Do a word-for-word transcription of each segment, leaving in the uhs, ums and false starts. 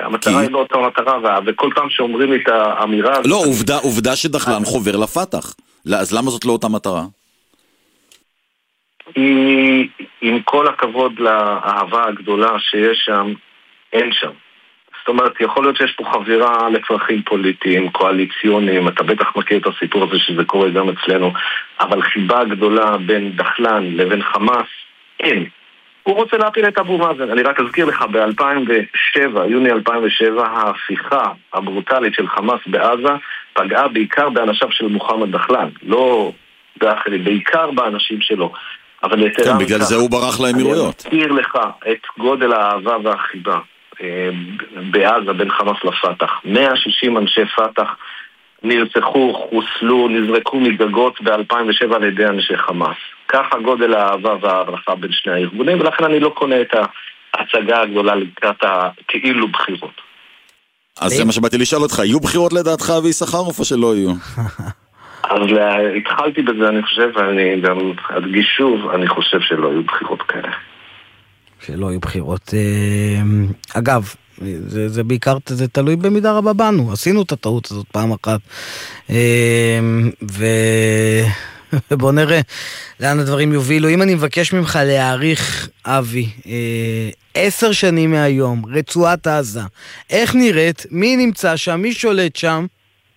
המטרה היא לא אותה מטרה, וכל פעם שאומרים לי את האמירה... לא, עובדה שדחלן חובר לפתח. אז למה זאת לא אותה מטרה? עם כל הכבוד לאהבה הגדולה שיש שם, אין שם. זאת אומרת, יכול להיות שיש פה חבירה לצרכים פוליטיים, קואליציוניים, אתה בטח מכיר את הסיפור הזה שזה קורה גם אצלנו, אבל חיבה גדולה בין דחלן לבין חמאס, אין. הוא רוצה להפיל את אבו מאזן. אני רק אזכיר לך, ב-אלפיים ושבע, יוני אלפיים ושבע, ההפיכה הברוטלית של חמאס בעזה פגעה בעיקר באנשיו של מוחמד דחלן, לא באחרים, בעיקר באנשים שלו. אבל כן, בגלל זה הוא ברח לאמירויות. אני אזכיר לך את גודל האהבה והחיבה בעזה בין חמאס לפתח. מאה ושישים אנשי פתח נרצחו, חוסלו, נזרקו מגגות ב-אלפיים ושבע על ידי אנשי חמאס. ככה גודל האהבה וההערכה בין שני הארגונים, ולכן אני לא קונה את ההצגה הגדולה לקראת כאילו בחירות. אז זה מה שבאתי לשאול אותך, יהיו בחירות לדעתך אבי יששכרוף או שלא יהיו? אז התחלתי בזה, אני חושב, ואני גם אדגיש שוב, אני חושב שלא יהיו בחירות כאלה. שלא יהיו בחירות. אגב, זה, זה בעיקר, זה תלוי במידה רבה בנו. עשינו את הטעות הזאת פעם אחת. ו... ובוא נראה לאן הדברים יובילו. אם אני מבקש ממך להעריך, אבי, עשר שנים מהיום, רצועת עזה, איך נראית? מי נמצא שם? מי שולט שם?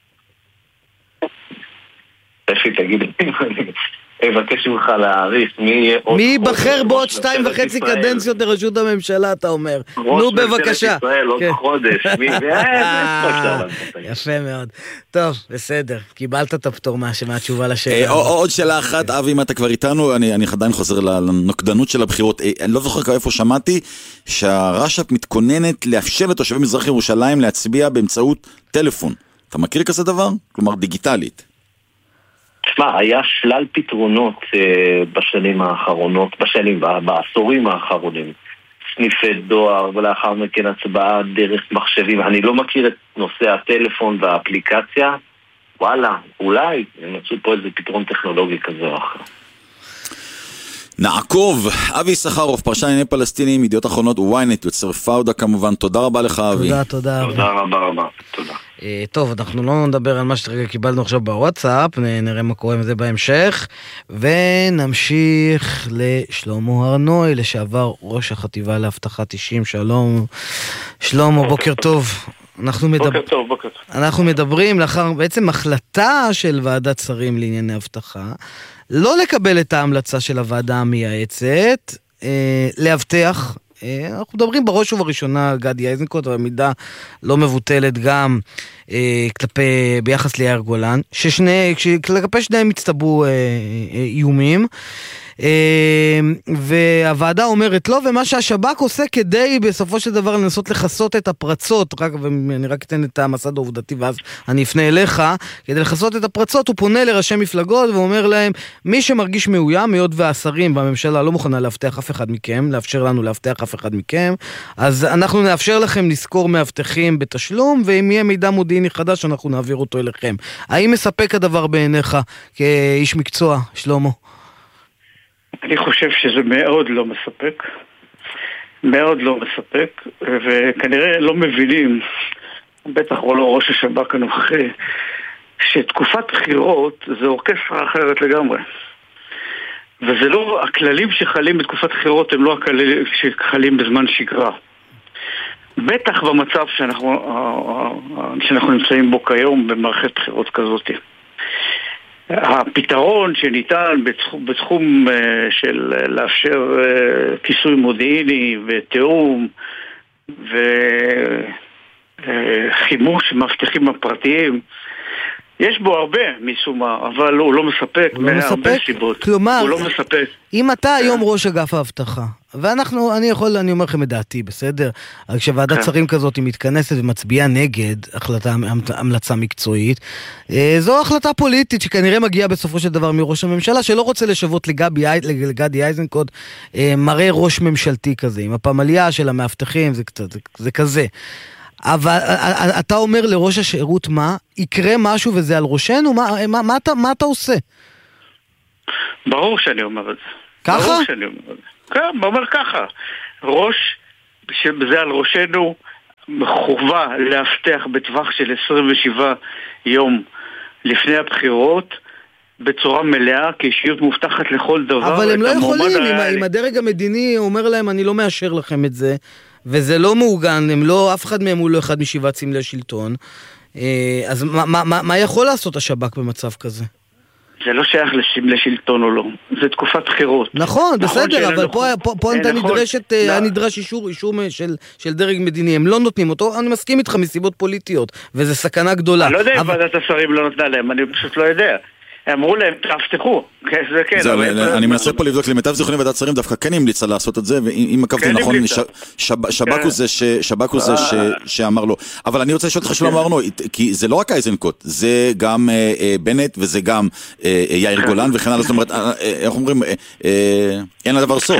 אפי, תגיד, אבקש ממך להעריך מי ייבחר בעוד שתיים וחצי קדנציות לראשות הממשלה, אתה אומר. נו בבקשה. ראש ממשלת ישראל עוד חודש. יפה מאוד. טוב, בסדר. קיבלת את הפטור מהתשובה לשאלה. עוד שאלה אחת, אבי, אם אתה כבר איתנו, אני עדיין חוזר לנוקדנות של הבחירות. אני לא זוכר איפה שמעתי שהרש"פ מתכוננת לאפשר לתושבי מזרח ירושלים להצביע באמצעות טלפון. אתה מכיר כזה דבר? כלומר דיגיטלית. תשמע, היה שלל פתרונות אה, בשנים האחרונות, בשנים, בעשורים האחרונים. סניפי דואר ולאחר מכן הצבעה דרך מחשבים. אני לא מכיר את נושא הטלפון והאפליקציה. וואלה, אולי נמצאו פה איזה פתרון טכנולוגי כזה או אחר. נעקוב, אבי יששכרוף, פרשן לענייני פלסטינים, ידיעות אחרונות וויינט, יוצר פאודה כמובן. תודה רבה לך אבי. תודה, תודה. תודה רבה רבה, תודה. טוב, אנחנו לא נדבר על מה שרגע קיבלנו עכשיו בוואטסאפ, נראה מה קורה עם זה בהמשך, ונמשיך לשלמה הרנוי, לשעבר ראש החטיבה לאבטחת אישים. שלום, שלמה, בוקר טוב. אנחנו מדבר... בוקר טוב, בוקר טוב. אנחנו מדברים לאחר בעצם החלטה של ועדת שרים לענייני אבטחה, לא לקבל את ההמלצה של הוועדה המייעצת, אה, להבטח, אה, אנחנו מדברים בראש ובראשונה גדי איזנקוט, אבל מידה לא מבוטלת גם אה, כלפי, ביחס ליאיר גולן, ששני, כלפי שניהם הצטברו אה, אה, איומים, והוועדה אומרת לא, ומה שהשב"כ עושה כדי בסופו של דבר לנסות לחסות את הפרצות, רק, ואני רק אתן את המסד העובדתי ואז אני אפנה אליך, כדי לחסות את הפרצות הוא פונה לראשי מפלגות ואומר להם, מי שמרגיש מאוים, היות והשרים והממשלה לא מוכנה להבטח אף אחד מכם, לאפשר לנו להבטח אף אחד מכם, אז אנחנו נאפשר לכם לזכור מאבטחים בתשלום, ואם יהיה מידע מודיעיני חדש אנחנו נעביר אותו אליכם. האם מספק הדבר בעיניך כאיש מקצוע, שלמה? אני חושב שזה מאוד לא מספק, מאוד לא מספק, וכנראה לא מבינים, בטח לא ראש השב"כ הנוכחי, שתקופת בחירות זה אורקסטרה אחרת לגמרי. וזה לא, הכללים שחלים בתקופת בחירות הם לא הכללים שחלים בזמן שגרה. בטח במצב שאנחנו, שאנחנו נמצאים בו כיום במערכת בחירות כזאת. הפתרון שניתן בתחום, בתחום של לאפשר כיסוי מודיעיני ותיאום וחימוש מבטחים הפרטיים, יש בו הרבה מסומה, אבל הוא לא מספק מהרבה סיבות. כלומר, הוא לא מספק. אם אתה היום ראש אגף האבטחה, ואנחנו, אני יכול, אני אומר לכם את דעתי, בסדר? רק שוועדת שרים כזאת היא מתכנסת ומצביעה נגד החלטה, המלצה מקצועית, זו החלטה פוליטית שכנראה מגיעה בסופו של דבר מראש הממשלה, שלא רוצה לשוות לגבי, לגדי איזנקוט, מראה ראש ממשלתי כזה, עם הפמליה של המאבטחים, זה, זה, זה כזה. אבל אתה אומר לראש השירות מה? יקרה משהו וזה על ראשנו? מה, מה, מה, אתה, מה אתה עושה? ברור שאני אומר את זה. ככה? ברור שאני אומר את זה. כן, אומר ככה. ראש, שזה על ראשנו, חובה להבטח בטווח של עשרים ושבעה יום לפני הבחירות בצורה מלאה, כאישיות מובטחת לכל דבר. אבל הם לא יכולים, אם, אם הדרג המדיני אומר להם אני לא מאשר לכם את זה, וזה לא מעוגן, הם לא, אף אחד מהם הוא לא אחד משבעת סמלי השלטון, אז מה, מה, מה, מה יכול לעשות השב"כ במצב כזה? זה לא שייך לסמלי שלטון או לא, זה תקופת בחירות. נכון, בסדר, אבל פה, פה, פה אתה נדרשת, היה נדרש אישור, אישור של, של דרג מדיני, הם לא נותנים אותו, אני מסכים איתך מסיבות פוליטיות, וזה סכנה גדולה. אני לא יודע אם ועדת השרים לא נתנה להם, אני פשוט לא יודע. אמרו להם, תפתחו. זה כן. אני מנסה פה לבדוק למיטב זיכרוני ועדת שרים דווקא כן המליצה לעשות את זה, ואם עקבתי נכון, שב"כ הוא זה שאמר לו. אבל אני רוצה לשאול אותך שלום ארנו, כי זה לא רק אייזנקוט, זה גם בנט וזה גם יאיר גולן וכן הלאה, זאת אומרת, איך אומרים, אין לדבר סוף.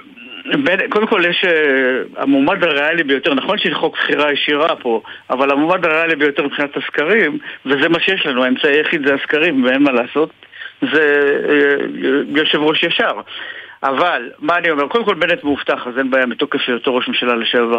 קודם כל יש המועמד הריאלי ביותר, נכון שיש חוק בחירה ישירה פה, אבל המועמד הריאלי ביותר מבחינת הסקרים, וזה מה שיש לנו, האמצעי היחיד זה הסקרים ואין מה לעשות, זה יושב ראש ישר. אבל, מה אני אומר? קודם כל בנט מאובטח, אז אין בעיה מתוקף היותו ראש ממשלה לשעבר.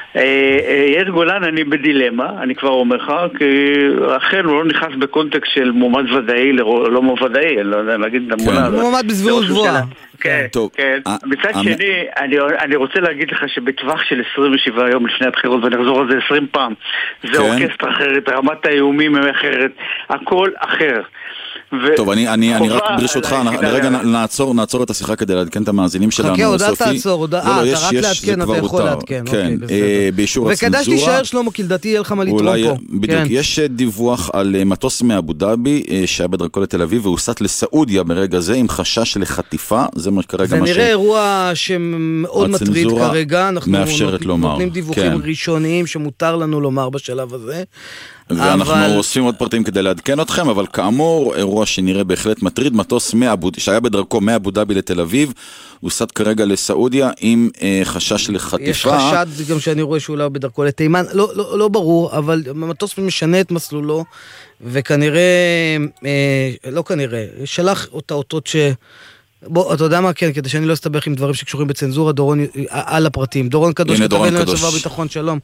יאיר גולן, אני בדילמה, אני כבר אומר לך, כי אכן הוא לא נכנס בקונטקסט של מועמד ודאי, לא מועמדאי, אני לא יודע להגיד את המונה הזאת. מועמד בסבירות גבוהה. כן, כן. מצד שני, אני רוצה להגיד לך שבטווח של עשרים ושבעה יום לפני הבחירות, ואני אחזור על זה עשרים פעם, זה אורקסטרה אחרת, רמת האיומים היא אחרת, הכל אחר. טוב, אני רק ברשותך, לרגע נעצור את השיחה כדי לעדכן את המאזינים שלנו. חכה, הודעה תעצור, הודעה, אתה רק לעדכן, אתה יכול לעדכן. כן, באישור הצנזורה. וכדאי שתישאר שלמה, כי לדעתי יהיה לך מה לתרום פה. בדיוק, יש דיווח על מטוס מאבו דאבי שהיה בדרכו לתל אביב, והוסט לסעודיה ברגע זה עם חשש לחטיפה, זה כרגע זה נראה אירוע שמאוד מטריד כרגע, אנחנו נותנים דיווחים ראשוניים שמותר לנו לומר בשלב הזה. ואנחנו אוספים עוד פרטים כדי לעדכן אתכם, אבל כאמור, אירוע שנראה בהחלט מטריד, מטוס שהיה בדרכו מאבו דאבי לתל אביב, הוא סט כרגע לסעודיה עם אה, חשש לחטיפה. יש חשד גם שאני רואה שהוא לא בדרכו לתימן, לא, לא, לא ברור, אבל המטוס משנה את מסלולו, וכנראה, אה, לא כנראה, שלח אותה אותות ש... בוא, אתה יודע מה, כן, כדי שאני לא אסתבך עם דברים שקשורים בצנזורה, דורון, על הפרטים. דורון קדוש, כתבן לצבא ביטחון, שלום.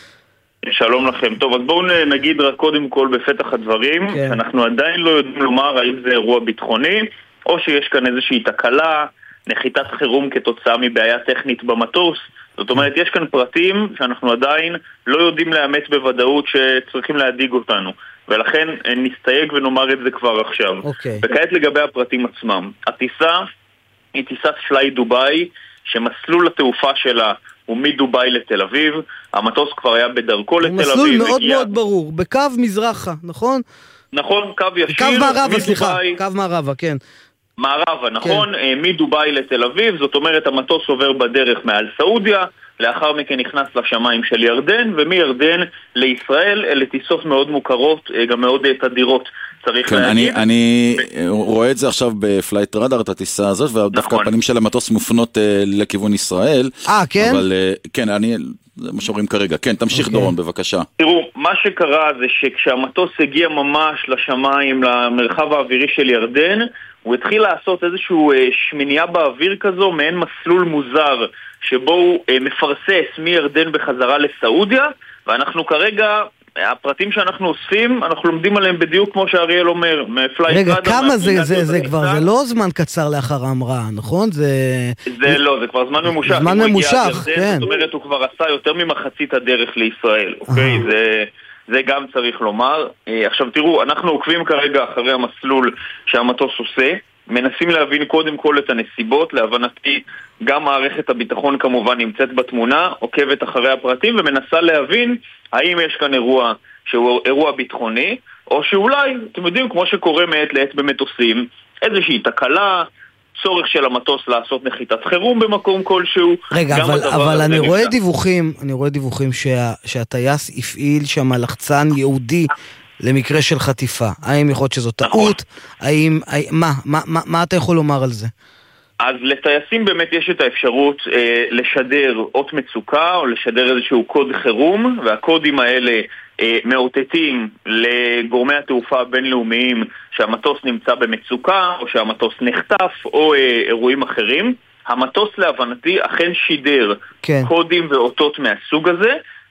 שלום לכם. טוב, אז בואו נגיד רק קודם כל בפתח הדברים, כן. אנחנו עדיין לא יודעים לומר האם זה אירוע ביטחוני, או שיש כאן איזושהי תקלה, נחיתת חירום כתוצאה מבעיה טכנית במטוס. זאת אומרת, יש כאן פרטים שאנחנו עדיין לא יודעים לאמת בוודאות שצריכים להדיג אותנו, ולכן נסתייג ונאמר את זה כבר עכשיו. אוקיי. וכעת לגבי הפרטים עצמם. הטיסה היא טיסת פליי דוביי, שמסלול התעופה שלה הוא מדוביי לתל אביב, המטוס כבר היה בדרכו לתל אביב. מסלול מאוד הגיע... מאוד ברור, בקו מזרחה, נכון? נכון, קו ישיר. קו מערבה, סליחה, קו מערבה, כן. מערבה, נכון, כן. מדוביי לתל אביב, זאת אומרת המטוס עובר בדרך מעל סעודיה, לאחר מכן נכנס לשמיים של ירדן, ומירדן לישראל, אלה טיסות מאוד מוכרות, גם מאוד תדירות. כן, אני, אני רואה את זה עכשיו בפלייט רדאר, את הטיסה הזאת, ודווקא נכון. הפנים של המטוס מופנות uh, לכיוון ישראל. אה, כן? אבל, uh, כן, אני, זה מה שאומרים כרגע. כן, תמשיך okay. דורון, בבקשה. תראו, מה שקרה זה שכשהמטוס הגיע ממש לשמיים, למרחב האווירי של ירדן, הוא התחיל לעשות איזשהו uh, שמיניה באוויר כזו, מעין מסלול מוזר, שבו הוא uh, מפרסס מירדן בחזרה לסעודיה, ואנחנו כרגע... הפרטים שאנחנו אוספים, אנחנו לומדים עליהם בדיוק כמו שאריאל אומר. רגע, כמה זה, זה, זה כבר, זה לא זמן קצר לאחר ההמראה, נכון? זה... זה לא, זה כבר זמן ממושך. זמן ממושך, כן. זאת אומרת, הוא כבר עשה יותר ממחצית הדרך לישראל, אוקיי? זה... זה גם צריך לומר. עכשיו תראו, אנחנו עוקבים כרגע אחרי המסלול שהמטוס עושה, מנסים להבין קודם כל את הנסיבות, להבנתי גם מערכת הביטחון כמובן נמצאת בתמונה, עוקבת אחרי הפרטים ומנסה להבין האם יש כאן אירוע שהוא אירוע ביטחוני, או שאולי, אתם יודעים, כמו שקורה מעת לעת במטוסים, איזושהי תקלה, צורך של המטוס לעשות נחיתת חירום במקום כלשהו. רגע, אבל, אבל אני רואה נמצא. דיווחים, אני רואה דיווחים שה, שהטייס הפעיל שם לחצן יהודי למקרה של חטיפה. האם יכול להיות שזו טעות? האם, מה, מה, מה, מה אתה יכול לומר על זה? אז לטייסים באמת יש את האפשרות אה, לשדר אות מצוקה או לשדר איזשהו קוד חירום, והקודים האלה אה, מאותתים לגורמי התעופה הבינלאומיים שהמטוס נמצא במצוקה או שהמטוס נחטף או אה, אירועים אחרים. המטוס להבנתי אכן שידר כן. קודים ואותות מהסוג הזה,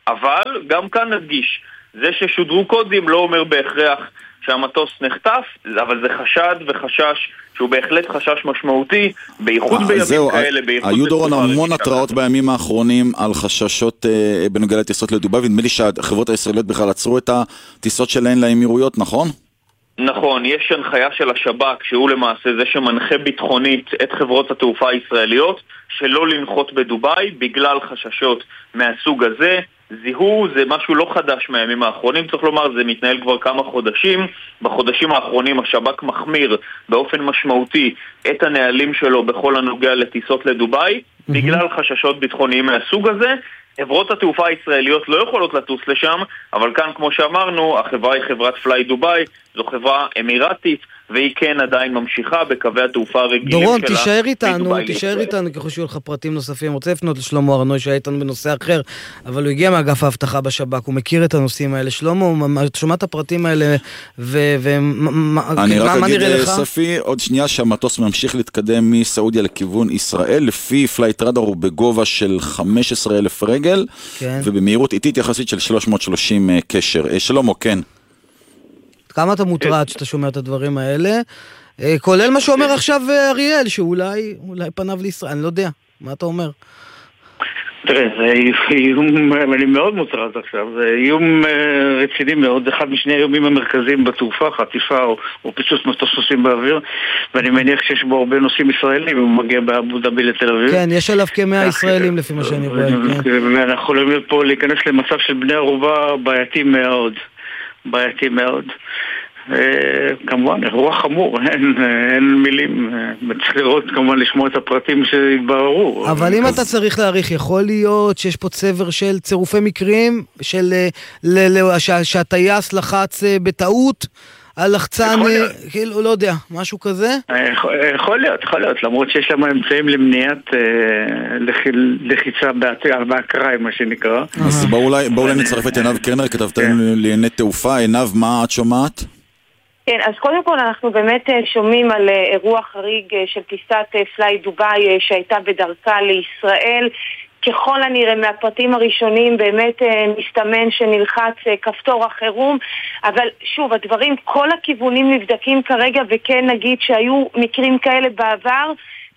אבל גם כאן נדגיש, זה ששודרו קודים לא אומר בהכרח שהמטוס נחטף, אבל זה חשד וחשש שהוא בהחלט חשש משמעותי, בייחוד בימים כאלה, בייחוד... היו דורון המון התראות בימים האחרונים על חששות בנוגע לטיסות לדובאי, ונדמה לי שהחברות הישראליות בכלל עצרו את הטיסות שלהן לאמירויות, נכון? נכון, יש הנחיה של השב"כ שהוא למעשה זה שמנחה ביטחונית את חברות התעופה הישראליות שלא לנחות בדובאי בגלל חששות מהסוג הזה. זיהו זה משהו לא חדש מהימים האחרונים, צריך לומר, זה מתנהל כבר כמה חודשים. בחודשים האחרונים השב"כ מחמיר באופן משמעותי את הנהלים שלו בכל הנוגע לטיסות לדובאי mm-hmm. בגלל חששות ביטחוניים מהסוג הזה. חברות התעופה הישראליות לא יכולות לטוס לשם, אבל כאן כמו שאמרנו, החברה היא חברת פליי דובאי, זו חברה אמירתית, והיא כן עדיין ממשיכה בקווי התעופה הרגילים שלה. דורון, תישאר איתנו, תישאר איתנו, ככל שיהיו לך פרטים נוספים. רוצה לפנות לשלמה ארנוי שהיה איתנו בנושא אחר, אבל הוא הגיע מאגף האבטחה בשב"כ, הוא מכיר את הנושאים האלה. שלמה, שומע את הפרטים האלה, ומה נראה לך? אני רק אגיד ספי, עוד שנייה שהמטוס ממשיך להתקדם מסעודיה לכיוון ישראל, לפי פלייט רדאר הוא בגובה של חמישה עשר אלף רגל, ובמהירות איטית יחסית של שלוש מאות ושלושים קשר. שלמה, כן. כמה אתה מוטרד שאתה שומע את הדברים האלה, כולל מה שאומר עכשיו אריאל, שאולי אולי פניו לישראל, אני לא יודע, מה אתה אומר? תראה, זה איום, אני מאוד מוטרד עכשיו, זה איום רציני מאוד, אחד משני האיומים המרכזיים בתעופה, חטיפה או, או פיצוץ מטוסים באוויר, ואני מניח שיש בו הרבה נוסעים ישראלים, הוא מגיע באבו דאבי לתל אביב. כן, יש עליו כמאה ישראלים לפי מה שאני רואה. ואנחנו יכולים פה להיכנס למצב של בני ערובה בעייתי מאוד. בעייתי מאוד. כמובן, אירוע חמור, אין מילים. צריך לראות, כמובן, לשמוע את הפרטים שהתבררו. אבל אם אתה צריך להעריך, יכול להיות שיש פה צבר של צירופי מקרים, שהטייס לחץ בטעות, על לחצן, כאילו, לא יודע, משהו כזה? יכול להיות, יכול להיות, למרות שיש להם אמצעים למניעת לחיצה בהקריים, מה שנקרא. אז בואו אולי נצרף את עינב קרנר, כתבת לענייני תעופה. עינב, מה את שומעת? כן, אז קודם כל אנחנו באמת שומעים על אירוע חריג של טיסת פליי דובאי שהייתה בדרכה לישראל. ככל הנראה מהפרטים הראשונים באמת מסתמן שנלחץ כפתור החירום, אבל שוב, הדברים, כל הכיוונים נבדקים כרגע, וכן נגיד שהיו מקרים כאלה בעבר,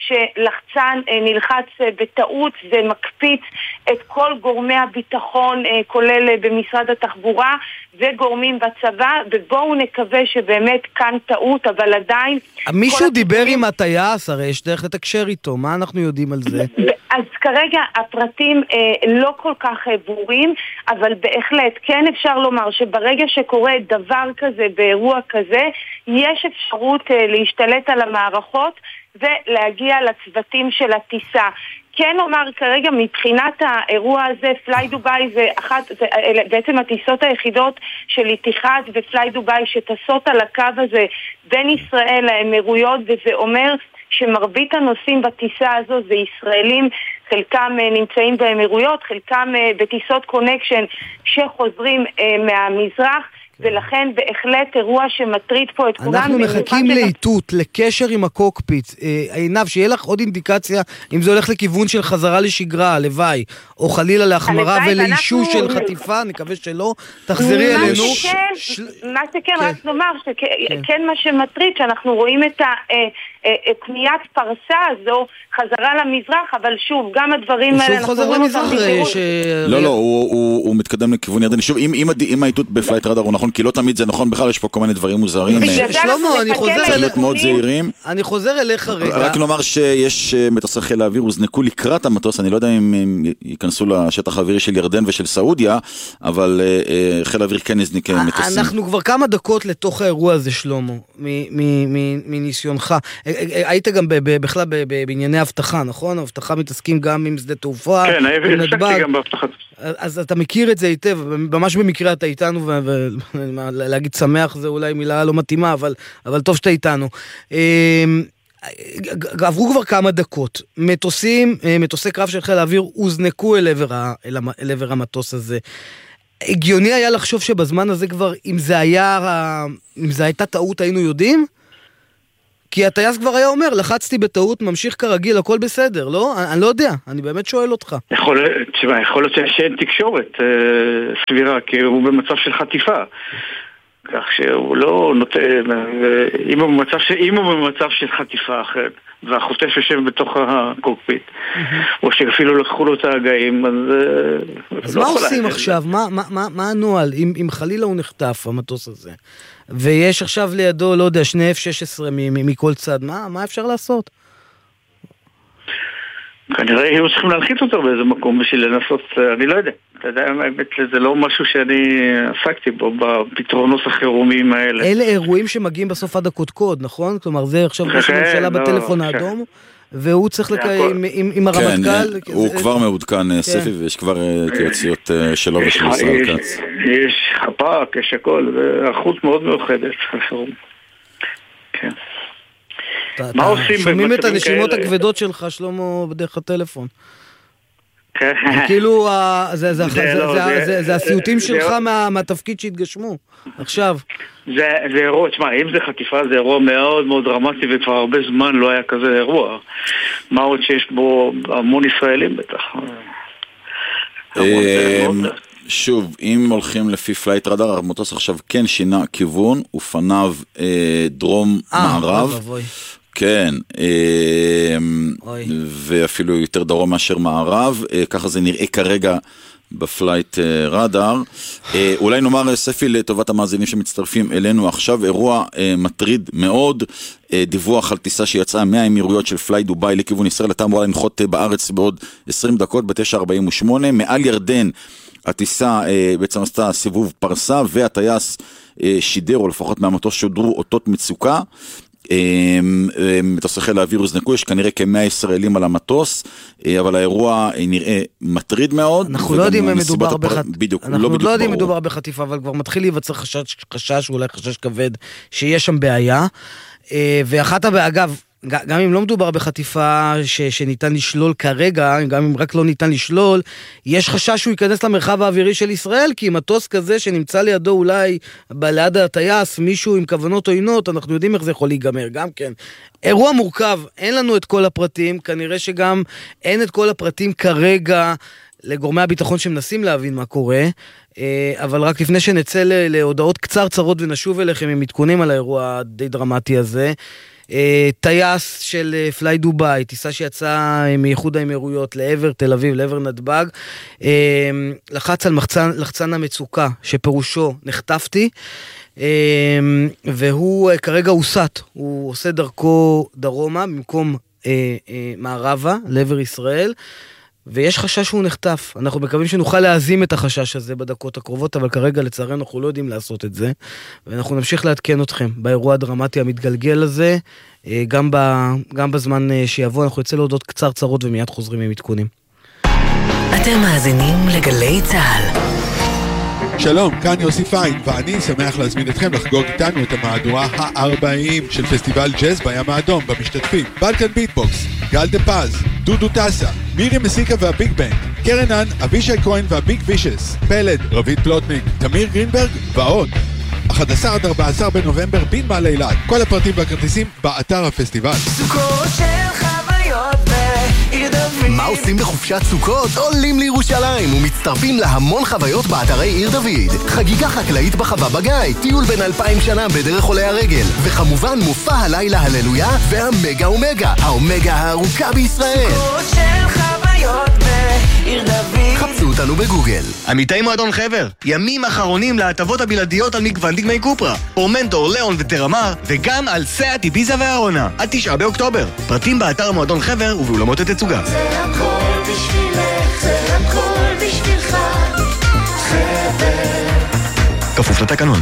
שלחצן נלחץ בטעות, זה מקפיץ את כל גורמי הביטחון, כולל במשרד התחבורה וגורמים בצבא, ובואו נקווה שבאמת כאן טעות, אבל עדיין... מישהו דיבר עם הטייס, הרי יש דרך לתקשר איתו, מה אנחנו יודעים על זה? אז כרגע הפרטים לא כל כך ברורים, אבל בהחלט כן אפשר לומר שברגע שקורה דבר כזה באירוע כזה, יש אפשרות להשתלט על המערכות ולהגיע לצוותים של הטיסה. כן אומר כרגע מבחינת האירוע הזה, פליי דובאי זה אחת, זה בעצם הטיסות היחידות של איתיחד ופליי דובאי שטסות על הקו הזה בין ישראל לאמירויות, וזה אומר שמרבית הנוסעים בטיסה הזו זה ישראלים, חלקם נמצאים באמירויות, חלקם בטיסות קונקשן שחוזרים מהמזרח, ולכן בהחלט אירוע שמטריד פה את כולם. אנחנו מחכים לאיתות, לקשר עם הקוקפיט. עינב, שיהיה לך עוד אינדיקציה אם זה הולך לכיוון של חזרה לשגרה, לוואי, או חלילה להחמרה ולאישור של חטיפה, נקווה שלא, תחזרי אלינו. מה שכן, רק נאמר, שכן מה שמטריד, שאנחנו רואים את קניית פרסה הזו, חזרה למזרח, אבל שוב, גם הדברים האלה... הוא שוב חוזר למזרח. לא, לא, הוא מתקדם לכיוון ירדן. שוב, אם האיתות בפלייט רדאר הוא נכון, כי לא תמיד זה נכון, בכלל יש פה כל מיני דברים מוזרים. שלמה, אני חוזר אליך מאוד זהירים. אני חוזר אליך רגע. רק נאמר שיש מטוסי חיל האוויר, הוזנקו לקראת המטוס, אני לא יודע אם הם ייכנסו לשטח האווירי של ירדן ושל סעודיה, אבל חיל האוויר כן הזניק מטוסים. אנחנו כבר כמה דקות לתוך האירוע הזה, שלמה, מניסיונך. היית גם בכלל בענייני הבטחה, נכון? הבטחה מתעסקים גם עם שדה תעופה. כן, הפסקתי גם בהבטחה. אז אתה מכיר את זה היטב, ממש במקרה אתה איתנו, ולהגיד שמח זה אולי מילה לא מתאימה, אבל טוב שאתה איתנו. עברו כבר כמה דקות, מטוסים, מטוסי קרב של חיל האוויר הוזנקו אל עבר המטוס הזה. הגיוני היה לחשוב שבזמן הזה כבר, אם זה היה, אם זה הייתה טעות, היינו יודעים? כי הטייס כבר היה אומר, לחצתי בטעות, ממשיך כרגיל, הכל בסדר, לא? אני, אני לא יודע, אני באמת שואל אותך. יכול, תשמע, יכול להיות שאין תקשורת אה, סבירה, כי הוא במצב של חטיפה. כך שהוא לא נותן, אם הוא במצב של, אם הוא במצב של חטיפה אחרת, והחוטף יושב בתוך הקוקפיט, או שאפילו לקחו לו את ההגאים, אז... אז מה עושים עכשיו? מה הנוהל? אם חלילה הוא נחטף, המטוס הזה, ויש עכשיו לידו, לא יודע, שני אף שש עשרה מכל צד, מה אפשר לעשות? כנראה היו צריכים להנחית אותו באיזה מקום בשביל לנסות, אני לא יודע. אתה יודע, האמת, זה לא משהו שאני עסקתי בו, בפתרונות החירומיים האלה. אלה אירועים שמגיעים בסוף עד הקודקוד, נכון? כלומר, זה עכשיו ראש הממשלה בטלפון האדום, והוא צריך לקיים עם הרמטכ"ל. כן, הוא כבר מעודכן, ספי, ויש כבר התייעצויות שלו ושל ישראל כץ. יש חפ"ק, יש הכל, זה איכות מאוד מיוחדת. כן. מה עושים? שומעים את הנשימות הכבדות שלך, שלמה, בדרך הטלפון. כאילו, זה הסיוטים שלך מהתפקיד שהתגשמו, עכשיו. זה אירוע, תשמע, אם זה חטיפה, זה אירוע מאוד מאוד דרמטי, וכבר הרבה זמן לא היה כזה אירוע. מה עוד שיש בו המון ישראלים בטח. שוב, אם הולכים לפי פלייט רדאר, המטוס עכשיו כן שינה כיוון, ופניו דרום מערב. כן, ואפילו יותר דרום מאשר מערב, ככה זה נראה כרגע בפלייט רדאר. אולי נאמר, ספי, לטובת המאזינים שמצטרפים אלינו עכשיו, אירוע מטריד מאוד, דיווח על טיסה שיצאה מהאמירויות של פליי דוביי לכיוון ישראל, אתה אמורה לנחות בארץ בעוד עשרים דקות, ב-תשע ארבעים ושמונה, מעל ירדן, הטיסה בעצם עשתה סיבוב פרסה, והטייס שידר, או לפחות מהמטוס שודרו אותות מצוקה, מטוס חיל האוויר הוזנקו, יש כנראה כמאה ישראלים על המטוס, אבל האירוע נראה מטריד מאוד. אנחנו לא יודעים אם מדובר בחטיפה, אנחנו לא יודעים אם מדובר בחטיפה, אבל כבר מתחיל להיווצר חשש, אולי חשש כבד, שיש שם בעיה, ואחת הבעיה, אגב, גם אם לא מדובר בחטיפה ש, שניתן לשלול כרגע, גם אם רק לא ניתן לשלול, יש חשש שהוא ייכנס למרחב האווירי של ישראל, כי מטוס כזה שנמצא לידו אולי ליד הטייס, מישהו עם כוונות עוינות, אנחנו יודעים איך זה יכול להיגמר, גם כן. אירוע מורכב, אין לנו את כל הפרטים, כנראה שגם אין את כל הפרטים כרגע לגורמי הביטחון שמנסים להבין מה קורה, אבל רק לפני שנצא להודעות קצרצרות ונשוב אליכם עם עדכונים על האירוע די דרמטי הזה, טייס של פליי דוביי, טיסה שיצאה מאיחוד האמירויות לעבר תל אביב, לעבר נתב"ג, לחץ על מחצן, לחצן המצוקה, שפירושו נחטפתי, והוא כרגע הוסט, הוא עושה דרכו דרומה, במקום מערבה, לעבר ישראל, ויש חשש שהוא נחטף. אנחנו מקווים שנוכל להזים את החשש הזה בדקות הקרובות, אבל כרגע לצערנו אנחנו לא יודעים לעשות את זה, ואנחנו נמשיך לעדכן אתכם באירוע הדרמטי המתגלגל הזה, גם, ב, גם בזמן שיבוא. אנחנו יוצא להודות קצר צרות ומיד חוזרים עם עדכונים. אתם מאזינים לגלי צהל. שלום, כאן יוסי פיין, ואני שמח להזמין אתכם לחגוג איתנו את המהדורה ה-ארבעים של פסטיבל ג'אז בים האדום, במשתתפים בלקן ביטבוקס, גל דה פז, דודו טסה, מירי מסיקה והביג בנד, קרנן, אבישי כהן והביג וישס, פלד, רבית פלוטניק, תמיר גרינברג ועוד. אחד עשר עד ארבעה עשר בנובמבר בין מעלה אילת. כל הפרטים והכרטיסים באתר הפסטיבל. סוכות של חוויות בעיר דוד. מה עושים בחופשת סוכות? עולים לירושלים ומצטרפים להמון חוויות באתרי עיר דוד. חגיגה חקלאית בחווה בגיא, טיול בין אלפיים שנה בדרך עולי הרגל, וכמובן מופע הלילה הללויה והמגה אומגה, האומגה הארוכה בישראל. סוכות של חוויות בעיר דוד. חפשו אותנו בגוגל. עמיתי מועדון חבר, ימים אחרונים להטבות הבלעדיות על מגוון דגמי קופרה, פורמנטור, ליאון וטרמר, וגם על סאט, איביזה והעונה, עד תשעה באוקטובר. פרטים באתר מועדון חבר ובאולמות התצוגה. זה הכל בשבילך, זה הכל בשבילך, חבר. כפוף לתקנון.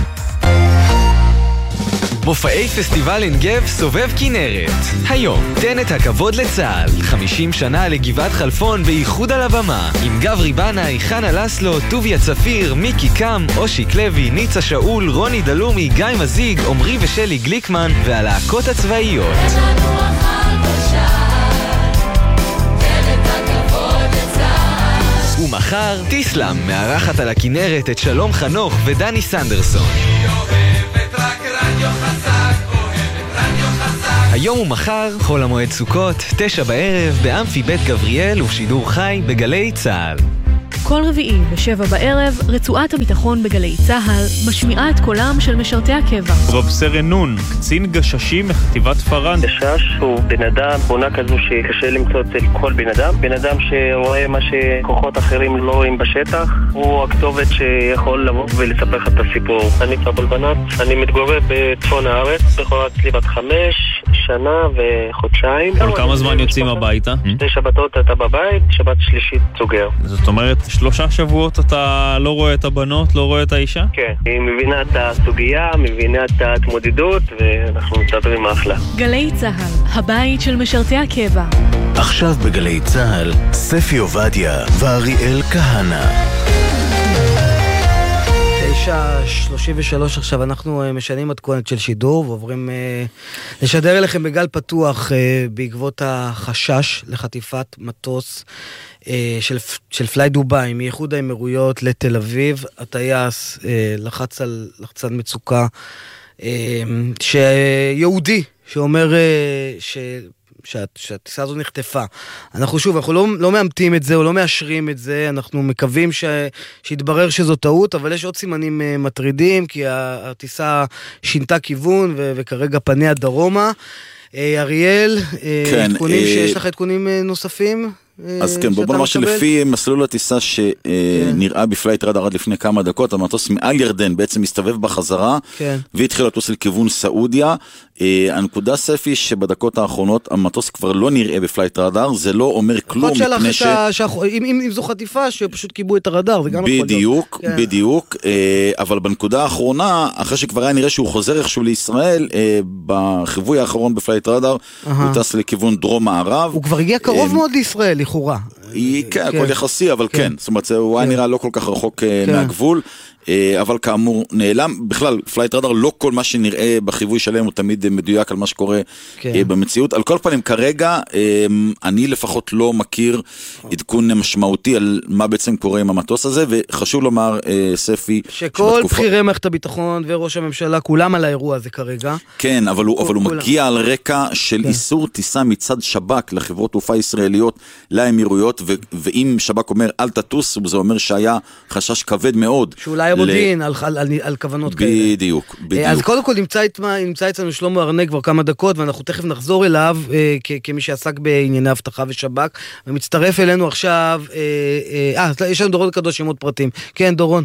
מופעי פסטיבל עין גב סובב כנרת. היום, תן את הכבוד לצה"ל. חמישים שנה לגבעת חלפון בייחוד על הבמה. עם גברי בנאי, חנה לסלו, טוביה צפיר, מיקי קם, אושיק לוי, ניצה שאול, רוני דלומי, גיא מזיג, עומרי ושלי גליקמן, והלהקות הצבאיות. תן לנו אחר בשער, תן את הכבוד לצה"ל. ומחר, טיסלאם, מארחת על הכנרת את שלום חנוך ודני סנדרסון. היום ומחר, חול המועד סוכות, תשע בערב, באמפי בית גבריאל ובשידור חי בגלי צהל. כל רביעי בשבע בערב, רצועת הביטחון בגלי צהל משמיעה את קולם של משרתי הקבע. רב סרן נון, קצין גששים מחטיבת פרן. גשש הוא בן אדם, תמונה כזו שקשה למצוא אצל כל בן אדם. בן אדם שרואה מה שכוחות אחרים לא רואים בשטח, הוא הכתובת שיכול לבוא ולספר לך את הסיפור. אני פבל בנת, אני מתגורר בצפון הארץ, בחורת לי בת חמש, שנה וחודשיים. כל כמה זמן יוצאים הביתה? שתי שבתות אתה בבית, שבת שלישית סוגר. זאת אומרת, שלושה שבועות אתה לא רואה את הבנות, לא רואה את האישה? כן, היא מבינה את הסוגיה, מבינה את ההתמודדות, ואנחנו מסתדרים אחלה. גלי צהל, הבית של משרתי הקבע. עכשיו בגלי צהל, ספי עובדיה ואריאל כהנה. תשע שלושים ושלוש עכשיו, אנחנו משנים מתכונת של שידור ועוברים uh, לשדר אליכם בגל פתוח uh, בעקבות החשש לחטיפת מטוס uh, של, של פליי דוביי מאיחוד האמירויות לתל אביב. הטייס uh, לחץ על לחצן מצוקה uh, שיהודי שאומר uh, ש... שהטיסה הזו נחטפה. אנחנו שוב, אנחנו לא, לא מאמתים את זה, או לא מאשרים את זה, אנחנו מקווים ש, שיתברר שזו טעות, אבל יש עוד סימנים uh, מטרידים, כי הטיסה שינתה כיוון, ו, וכרגע פניה דרומה. Uh, אריאל, כן, עדכונים, uh, שיש לך עדכונים uh, נוספים? אז כן, בוא נאמר שלפי מסלול הטיסה שנראה בפלייט רדאר עד לפני כמה דקות, המטוס מעל ירדן בעצם מסתובב בחזרה, והתחיל לטוס לכיוון סעודיה. הנקודה ספי שבדקות האחרונות המטוס כבר לא נראה בפלייט רדאר, זה לא אומר כלום. מפני ש... אם זו חטיפה שפשוט קיבו את הרדאר, זה גם יכול להיות. בדיוק, בדיוק, אבל בנקודה האחרונה, אחרי שכבר היה נראה שהוא חוזר איכשהו לישראל, בחיווי האחרון בפלייט רדאר, הוא טס לכיוון דרום מערב. הוא כבר הגיע קרוב מאוד לישראל, לכאורה. כן, הכל יחסי, אבל כן. זאת אומרת, הוא היה נראה לא כל כך רחוק מהגבול, אבל כאמור נעלם. בכלל, פלייט רדאר לא כל מה שנראה בחיווי שלהם הוא תמיד מדויק על מה שקורה במציאות. על כל פנים, כרגע, אני לפחות לא מכיר עדכון משמעותי על מה בעצם קורה עם המטוס הזה, וחשוב לומר, ספי, שכל בחירי מערכת הביטחון וראש הממשלה, כולם על האירוע הזה כרגע. כן, אבל הוא מגיע על רקע של איסור טיסה מצד שב"כ לחברות תעופה ישראליות לאמירויות, ואם שב"כ אומר אל תטוס, זה אומר שהיה חשש כבד מאוד. שאולי המודיעין על, על, על, על כוונות כאלה. בדיוק, בדיוק. אז קודם כל נמצא, נמצא אצלנו שלמה ארנק כבר כמה דקות, ואנחנו תכף נחזור אליו אה, כ, כמי שעסק בענייני הבטחה ושב"כ, ומצטרף אלינו עכשיו, אה, אה, אה, יש לנו דורון קדוש עם עוד פרטים. כן, דורון.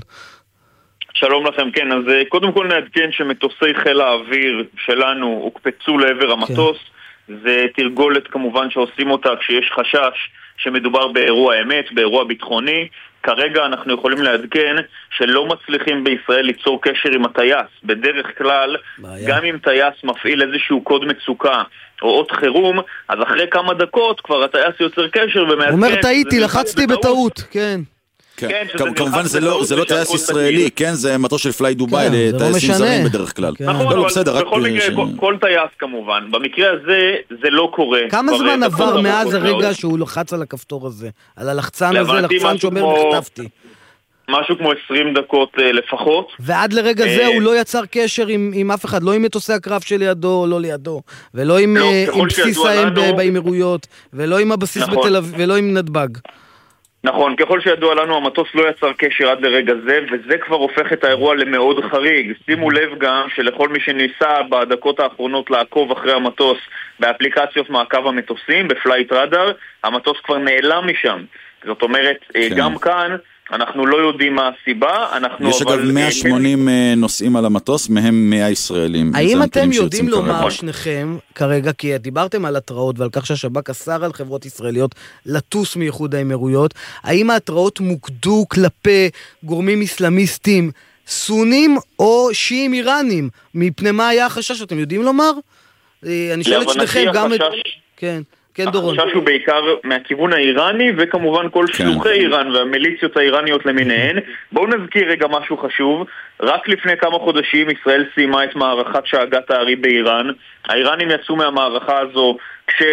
שלום לכם, כן, אז קודם כל נעדכן שמטוסי חיל האוויר שלנו הוקפצו לעבר המטוס, כן. זה תרגולת כמובן שעושים אותה כשיש חשש שמדובר באירוע אמת, באירוע ביטחוני. כרגע אנחנו יכולים לעדכן שלא מצליחים בישראל ליצור קשר עם הטייס. בדרך כלל, בעיה. גם אם טייס מפעיל איזשהו קוד מצוקה או אות חירום, אז אחרי כמה דקות כבר הטייס יוצר קשר ומעדכן. הוא אומר, טעיתי, לחצתי בטעות, כן. כן, כמובן זה לא טייס ישראלי, כן, זה מטוס של פליי דוביי לטייסים זרים בדרך כלל. נכון, אבל בכל מקרה, כל טייס כמובן. במקרה הזה, זה לא קורה. כמה זמן עבר מאז הרגע שהוא לחץ על הכפתור הזה? על הלחצן הזה, לחצן שאומר נחטפתי. משהו כמו עשרים דקות לפחות. ועד לרגע זה הוא לא יצר קשר עם אף אחד, לא עם מטוסי הקרב שלידו או לא לידו, ולא עם בסיס האם באמירויות, ולא עם הבסיס בתל אביב, ולא עם נתב"ג. נכון, ככל שידוע לנו המטוס לא יצר קשר עד לרגע זה, וזה כבר הופך את האירוע למאוד חריג. שימו לב גם שלכל מי שניסה בדקות האחרונות לעקוב אחרי המטוס באפליקציות מעקב המטוסים, בפלייט רדאר, המטוס כבר נעלם משם. זאת אומרת, כן. גם כאן אנחנו לא יודעים מה הסיבה. יש אגב מאה ושמונים נוסעים על המטוס, מהם מאה ישראלים. האם אתם יודעים לומר שניכם כרגע, כי דיברתם על התראות ועל כך שהשב"כ אסר על חברות ישראליות לטוס מאיחוד האמירויות, האם ההתראות מוקדו כלפי גורמים אסלאמיסטים סונים או שיעים איראנים? מפני מה היה החשש? אתם יודעים לומר? אני שואל את שניכם גם את... כן. כן, דורון. החשש הוא בעיקר מהכיוון האיראני, וכמובן כל כן. שלוחי איראן והמיליציות האיראניות למיניהן. בואו נזכיר רגע משהו חשוב. רק לפני כמה חודשים ישראל סיימה את מערכת שאגת הארי באיראן. האיראנים יצאו מהמערכה הזו כש...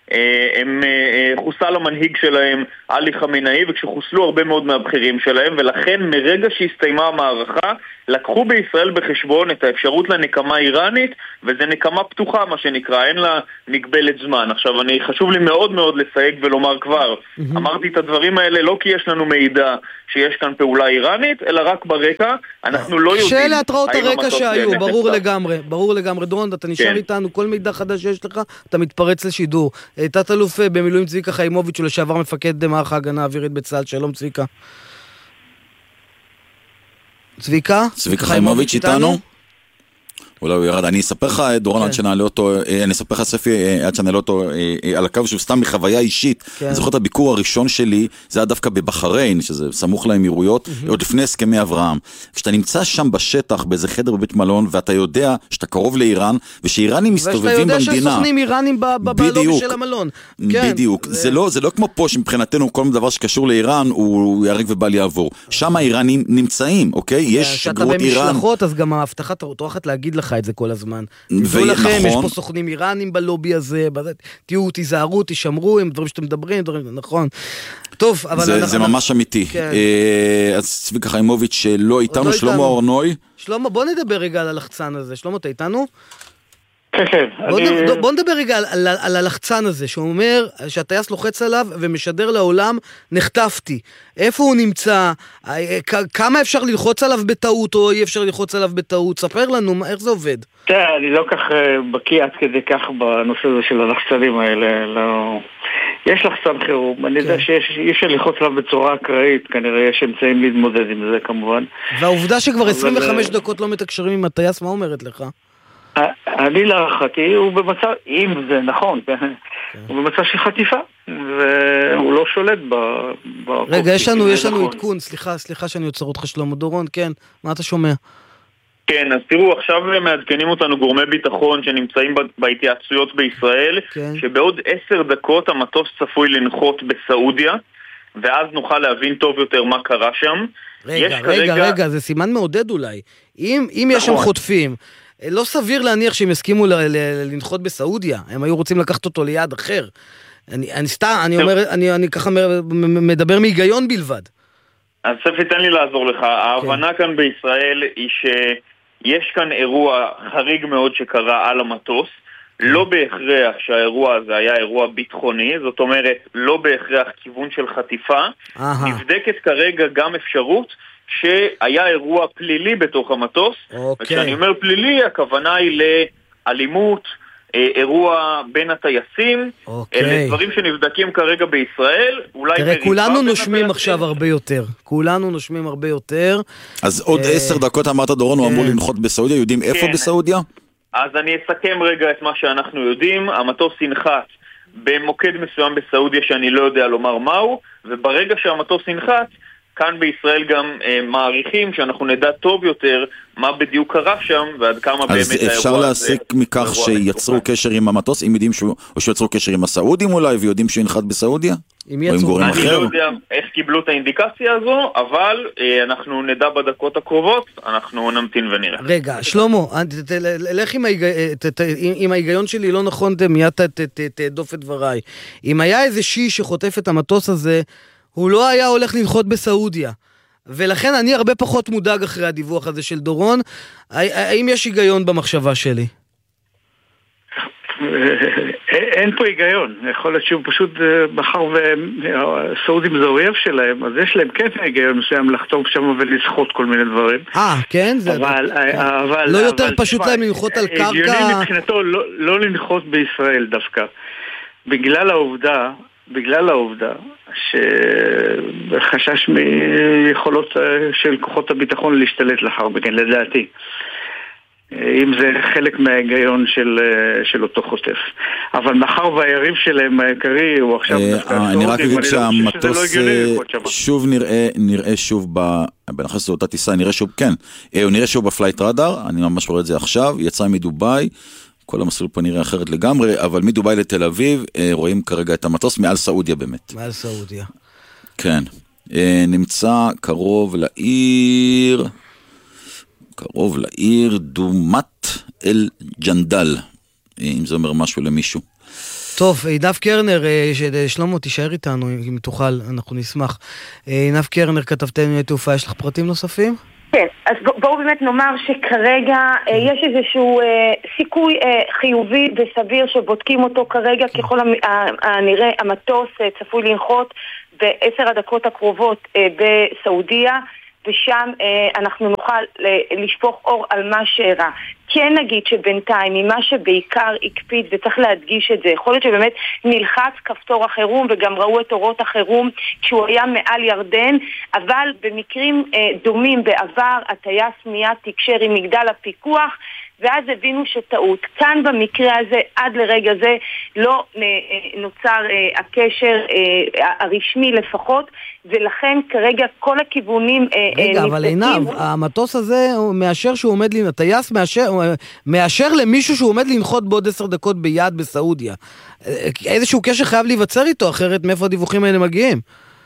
הם חוסל המנהיג שלהם, עלי חמינאי, וכשחוסלו הרבה מאוד מהבכירים שלהם, ולכן מרגע שהסתיימה המערכה, לקחו בישראל בחשבון את האפשרות לנקמה איראנית, וזה נקמה פתוחה מה שנקרא, אין לה מגבלת זמן. עכשיו, אני חשוב לי מאוד מאוד לסייג ולומר כבר, mm-hmm. אמרתי את הדברים האלה לא כי יש לנו מידע שיש כאן פעולה איראנית, אלא רק ברקע, אנחנו לא יודעים... שאלה התראות הרקע שהיו, ברור לגמרי, ברור לגמרי. דורון, אתה נשאר כן. איתנו, כל מידע חדש שיש לך, אתה מתפרץ לשידור. תת אלוף במילואים צביקה חיימוביץ' ולשעבר מפקד מערך ההגנה האווירית בצה"ל, שלום צביקה. צביקה? צביקה חיימוביץ' איתנו? אולי הוא ירד, אני אספר לך דורון עד שנעלה אותו, אני אספר לך ספי עד שנעלה אותו על הקו שהוא סתם מחוויה אישית. אני זוכר את הביקור הראשון שלי, זה היה דווקא בבחריין, שזה סמוך לאמירויות, עוד לפני הסכמי אברהם. כשאתה נמצא שם בשטח, באיזה חדר בבית מלון, ואתה יודע שאתה קרוב לאיראן, ושאיראנים מסתובבים במדינה. ואתה יודע שסוכנים איראנים בלובי של המלון. בדיוק. זה לא כמו פה שמבחינתנו כל דבר שקשור לאיראן הוא ירק ובל יעבור. שם האיראנים נמצאים, אוקיי? יש שגרירות איראן. במשלחות, אז גם ההבטחה טורחת להגיד לך את זה כל הזמן. תדעו לכם, יש פה סוכנים איראנים בלובי הזה, תהיו, תיזהרו, תשמרו, הם דברים שאתם מדברים, נכון. טוב, אבל... זה ממש אמיתי. אז צביקה חיימוביץ' שלא איתנו, שלמה אורנוי. שלמה, בוא נדבר רגע על הלחצן הזה. שלמה, אתה איתנו? כן, כן. בוא נדבר רגע על הלחצן הזה, שהוא אומר שהטייס לוחץ עליו ומשדר לעולם, נחטפתי. איפה הוא נמצא? כמה אפשר ללחוץ עליו בטעות, או אי אפשר ללחוץ עליו בטעות? ספר לנו, איך זה עובד? תראה, אני לא כך בקיא עד כדי כך בנושא הזה של הלחצנים האלה. יש לחצן חירום, אני יודע שאי אפשר ללחוץ עליו בצורה אקראית, כנראה יש אמצעים להתמודד עם זה כמובן. והעובדה שכבר עשרים וחמש דקות לא מתקשרים עם הטייס, מה אומרת לך? אני להערכתי, הוא במצב, אם זה נכון, הוא במצב של חטיפה, והוא לא שולט ב... רגע, יש לנו, יש לנו עדכון, סליחה, סליחה שאני יוצר אותך שלמה דורון, כן, מה אתה שומע? כן, אז תראו, עכשיו מעדכנים אותנו גורמי ביטחון שנמצאים בהתייעצויות בישראל, שבעוד עשר דקות המטוס צפוי לנחות בסעודיה, ואז נוכל להבין טוב יותר מה קרה שם. רגע, רגע, רגע, זה סימן מעודד אולי. אם יש שם חוטפים, לא סביר להניח שהם הסכימו לנחות בסעודיה, הם היו רוצים לקחת אותו ליד אחר. אני, אני סתם, אני אומר, אני, אני ככה מדבר מהיגיון בלבד. אז ספי, תן לי לעזור לך. ההבנה כאן בישראל היא שיש כאן אירוע חריג מאוד שקרה על המטוס, לא בהכרח שהאירוע הזה היה אירוע ביטחוני, זאת אומרת, לא בהכרח כיוון של חטיפה. נבדקת כרגע גם אפשרות שהיה אירוע פלילי בתוך המטוס, וכשאני אומר פלילי, הכוונה היא לאלימות, אירוע בין הטייסים, אלה דברים שנבדקים כרגע בישראל, אולי... תראה, כולנו נושמים עכשיו הרבה יותר, כולנו נושמים הרבה יותר. אז עוד עשר דקות אמרת דורון, הוא אמור לנחות בסעודיה, יודעים איפה בסעודיה? אז אני אסכם רגע את מה שאנחנו יודעים, המטוס ינחת במוקד מסוים בסעודיה שאני לא יודע לומר מהו, וברגע שהמטוס ינחת, כאן בישראל גם אה, מעריכים שאנחנו נדע טוב יותר מה בדיוק קרה שם ועד כמה באמת האירוע... אז אפשר להסיק מכך שיצרו קשר עם המטוס, אם יודעים שהוא, או שיצרו קשר עם הסעודים אולי, ויודעים שהוא ינחת בסעודיה? אם יצרו... אני אחר? לא יודע איך קיבלו את האינדיקציה הזו, אבל אה, אנחנו נדע בדקות הקרובות, אנחנו נמתין ונראה. רגע, שלמה, לך עם, ההיג... עם ההיגיון שלי לא נכון, מיד תעדוף את דבריי. אם היה איזה שי שחוטף את המטוס הזה, הוא לא היה הולך לנחות בסעודיה. ולכן אני הרבה פחות מודאג אחרי הדיווח הזה של דורון. האם יש היגיון במחשבה שלי? אין פה היגיון. יכול להיות שהוא פשוט, בחר וסעודים זה אויב שלהם, אז יש להם כן היגיון מסוים לחתום שם ולסחוט כל מיני דברים. אה, כן? לא יותר פשוט להם לנחות על קרקע? הגיוני מבחינתו לא לנחות בישראל דווקא. בגלל העובדה, בגלל העובדה שחשש מיכולות של כוחות הביטחון להשתלט לאחר מכן, לדעתי. אם זה חלק מההיגיון של, של אותו חוטף. אבל מאחר והיריב שלהם העיקרי הוא עכשיו... אני רק אגיד שהמטוס שוב נראה, נראה שוב, בנחס לאותה טיסה, נראה שוב, כן, הוא נראה שוב בפלייט רדאר, אני ממש רואה את זה עכשיו, יצא מדוביי, כל המסלול פה נראה אחרת לגמרי, אבל מדוביי לתל אביב, רואים כרגע את המטוס מעל סעודיה באמת. מעל סעודיה. כן. נמצא קרוב לעיר, קרוב לעיר דומת אל ג'נדל, אם זה אומר משהו למישהו. טוב, עינב קרנר, שלמה, תישאר איתנו אם תוכל, אנחנו נשמח. עינב קרנר, כתבתנו תעופה, יש לך פרטים נוספים? כן, אז בואו באמת נאמר שכרגע יש איזשהו סיכוי חיובי וסביר שבודקים אותו כרגע, ככל הנראה המטוס צפוי לנחות בעשר הדקות הקרובות בסעודיה, ושם אנחנו נוכל לשפוך אור על מה שאירע. כן נגיד שבינתיים, ממה שבעיקר הקפיד, וצריך להדגיש את זה, יכול להיות שבאמת נלחץ כפתור החירום, וגם ראו את אורות החירום כשהוא היה מעל ירדן, אבל במקרים דומים בעבר, הטייס מיד תקשר עם מגדל הפיקוח, ואז הבינו שטעות. כאן במקרה הזה, עד לרגע זה, לא נוצר הקשר הרשמי לפחות, ולכן כרגע כל הכיוונים רגע, אבל עינב, המטוס הזה הוא מאשר שהוא עומד, הטייס מאשר, מאשר למישהו שהוא עומד לנחות בעוד עשר דקות ביעד בסעודיה. איזשהו קשר חייב להיווצר איתו, אחרת מאיפה הדיווחים האלה מגיעים?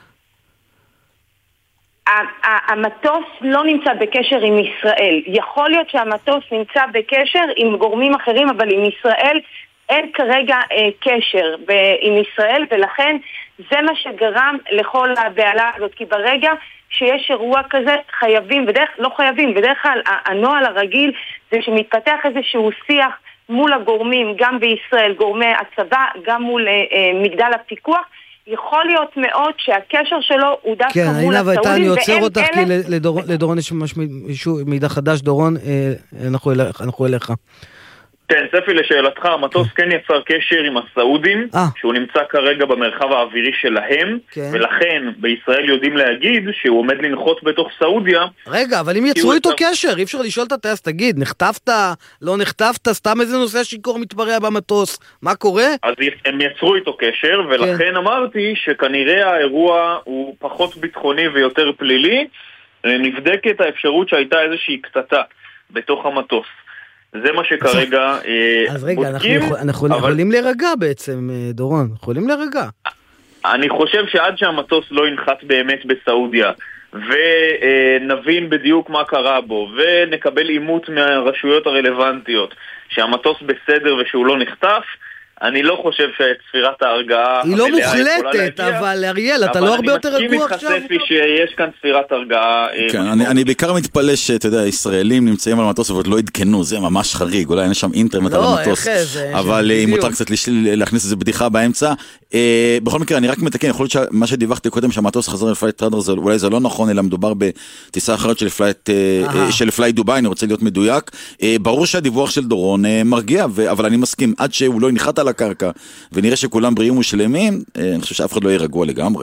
המטוס לא נמצא בקשר עם ישראל. יכול להיות שהמטוס נמצא בקשר עם גורמים אחרים, אבל עם ישראל אין כרגע אה, קשר ב- עם ישראל, ולכן זה מה שגרם לכל הבעלה הזאת, כי ברגע שיש אירוע כזה חייבים, בדרך, לא חייבים, בדרך כלל הנוהל הרגיל זה שמתפתח איזשהו שיח מול הגורמים, גם בישראל, גורמי הצבא, גם מול אה, אה, מגדל הפיקוח, יכול להיות מאוד שהקשר שלו הוא דווקא כן, מול הסעודים. כן, אני עוצר אותך, אלה... כי לדור, לדורון יש ממש מידע חדש. דורון, אנחנו, אליך, אנחנו אליך. כן, ספי, לשאלתך, המטוס כן יצר קשר עם הסעודים, 아. שהוא נמצא כרגע במרחב האווירי שלהם, כן. ולכן בישראל יודעים להגיד שהוא עומד לנחות בתוך סעודיה. רגע, אבל אם יצרו איתו יצר... קשר, אי אפשר לשאול את הטייס, תגיד, נחטפת, לא נחטפת, סתם איזה נושא שיקור מתפרע במטוס, מה קורה? אז הם יצרו איתו קשר, ולכן כן. אמרתי שכנראה האירוע הוא פחות ביטחוני ויותר פלילי, נבדקת האפשרות שהייתה איזושהי קטטה בתוך המטוס. זה מה שכרגע אז רגע, אנחנו יכולים להירגע בעצם, דורון, יכולים להירגע. אני חושב שעד שהמטוס לא ינחת באמת בסעודיה, ונבין בדיוק מה קרה בו, ונקבל אימות מהרשויות הרלוונטיות, שהמטוס בסדר ושהוא לא נחטף, אני לא חושב שספירת ההרגעה היא לא מוחלטת, אבל אריאל, אתה לא הרבה יותר רגוע עכשיו? אבל אני מסכים איתך שיש כאן ספירת הרגעה. כן, אני בעיקר מתפלא שאתה יודע, ישראלים נמצאים על המטוס ועוד לא עדכנו, זה ממש חריג, אולי אין שם אינטרנט על המטוס, אבל אם מותר קצת להכניס איזה בדיחה באמצע. בכל מקרה, אני רק מתקן, יכול להיות שמה שדיווחתי קודם, שהמטוס חזר לפלייט טראדר, אולי זה לא נכון, אלא מדובר בטיסה אחרת של פלייט דובאי, אני רוצה להיות מדויק. ברור שהדיווח של דורון מרגיע, אבל אני מסכים, עד שהוא לא ינחת על הקרקע, ונראה שכולם בריאים ושלמים, אני חושב שאף אחד לא יהיה רגוע לגמרי.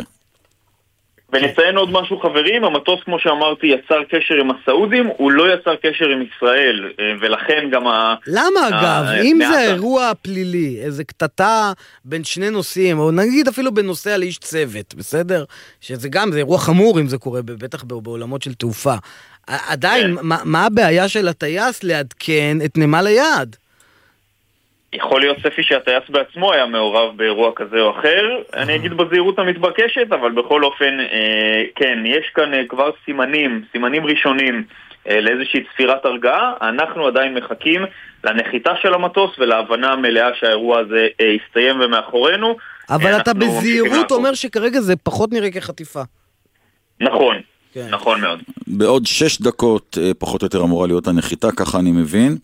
ונציין עוד משהו חברים, המטוס כמו שאמרתי יצר קשר עם הסעודים, הוא לא יצר קשר עם ישראל, ולכן גם ה... למה אגב? אם זה אירוע פלילי, איזה קטטה בין שני נושאים, או נגיד אפילו בנושא על איש צוות, בסדר? שזה גם, זה אירוע חמור אם זה קורה, בטח בעולמות של תעופה. עדיין, מה הבעיה של הטייס לעדכן את נמל היעד? יכול להיות ספי שהטייס בעצמו היה מעורב באירוע כזה או אחר, אני אגיד בזהירות המתבקשת, אבל בכל אופן, אה, כן, יש כאן אה, כבר סימנים, סימנים ראשונים אה, לאיזושהי צפירת הרגעה, אנחנו עדיין מחכים לנחיתה של המטוס ולהבנה המלאה שהאירוע הזה אה, יסתיים ומאחורינו. אבל אתה בזהירות אומר שכרגע זה פחות נראה כחטיפה. נכון, כן. נכון מאוד. בעוד שש דקות אה, פחות או יותר אמורה להיות הנחיתה, ככה אני מבין.